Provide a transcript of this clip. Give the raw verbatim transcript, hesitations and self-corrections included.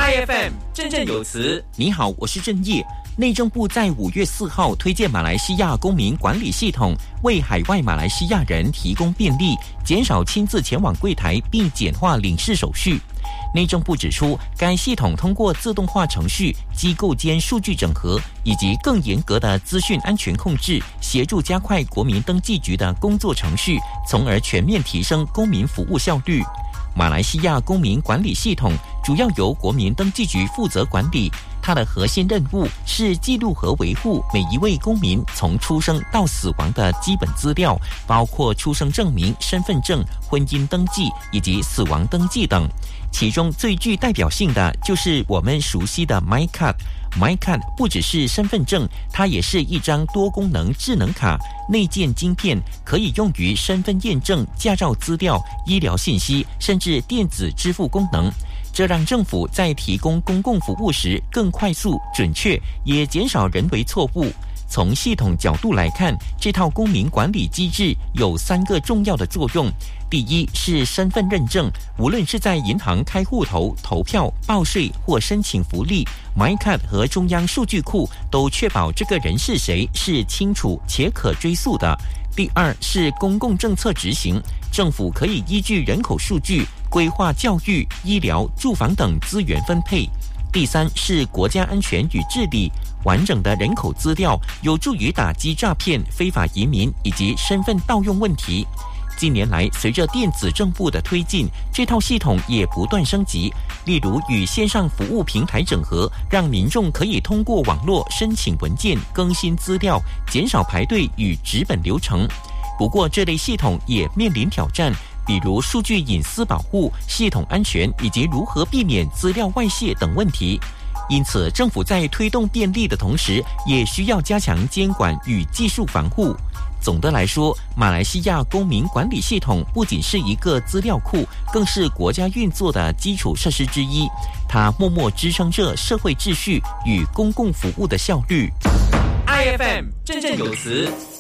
I F M 振振有词。 你好，我是郑业。内政部在五月四号推荐马来西亚公民管理系统，为海外马来西亚人提供便利，减少亲自前往柜台，并简化领事手续。内政部指出，该系统通过自动化程序、机构间数据整合以及更严格的资讯安全控制，协助加快国民登记局的工作程序，从而全面提升公民服务效率。马来西亚公民管理系统主要由国民登记局负责管理，它的核心任务是记录和维护每一位公民从出生到死亡的基本资料，包括出生证明、身份证、婚姻登记以及死亡登记等。其中最具代表性的就是我们熟悉的 MyCard。MyCard 不只是身份证，它也是一张多功能智能卡，内建晶片，可以用于身份验证、驾照资料、医疗信息，甚至电子支付功能。这让政府在提供公共服务时更快速、准确，也减少人为错误。从系统角度来看，这套公民管理机制有三个重要的作用。第一是身份认证，无论是在银行开户头、投票、报税或申请福利， MyCard 和中央数据库都确保这个人是谁是清楚且可追溯的。第二是公共政策执行，政府可以依据人口数据规划教育、医疗、住房等资源分配。第三是国家安全与治理，完整的人口资料有助于打击诈骗、非法移民以及身份盗用问题。近年来，随着电子政部的推进，这套系统也不断升级，例如与线上服务平台整合，让民众可以通过网络申请文件、更新资料，减少排队与纸本流程。不过，这类系统也面临挑战，比如数据隐私保护、系统安全以及如何避免资料外泄等问题。因此，政府在推动便利的同时，也需要加强监管与技术防护。总的来说，马来西亚公民管理系统不仅是一个资料库，更是国家运作的基础设施之一。它默默支撑着社会秩序与公共服务的效率。 I F M 振振有词。